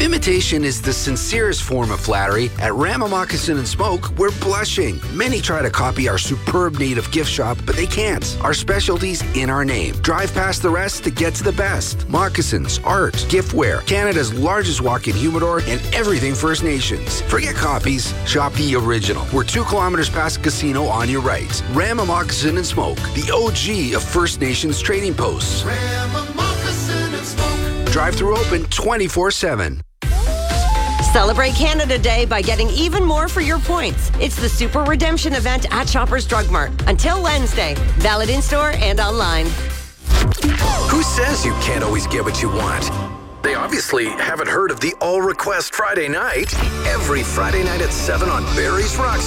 imitation is the sincerest form of flattery, at Rama Moccasin and Smoke, we're blushing. Many try to copy our superb native gift shop, but they can't. Our specialty's in our name. Drive past the rest to get to the best. Moccasins, art, giftware, Canada's largest walk-in humidor, and everything First Nations. Forget copies, shop the original. We're 2 kilometers past the casino on your right. Rama Moccasin and Smoke, the OG of First Nations trading posts. Rama Moccasin and Smoke. Drive-through open 24/7. Celebrate Canada Day by getting even more for your points. It's the Super Redemption event at Shoppers Drug Mart. Until Wednesday. Valid in-store and online. Who says you can't always get what you want? They obviously haven't heard of the All Request Friday Night. Every Friday night at 7 on Barry's Rock